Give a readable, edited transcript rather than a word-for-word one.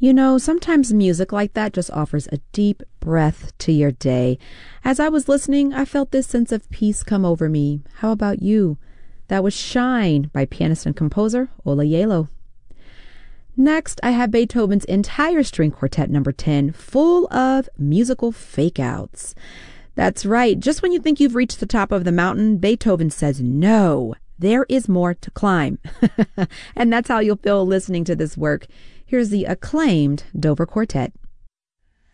You know, sometimes music like that just offers a deep breath to your day. As I was listening, I felt this sense of peace come over me. How about you? That was Shine by pianist and composer Ola Yalo. Next, I have Beethoven's entire string quartet number 10, full of musical fake-outs. That's right. Just when you think you've reached the top of the mountain, Beethoven says, no, there is more to climb. And that's how you'll feel listening to this work. Here's the acclaimed Dover Quartet.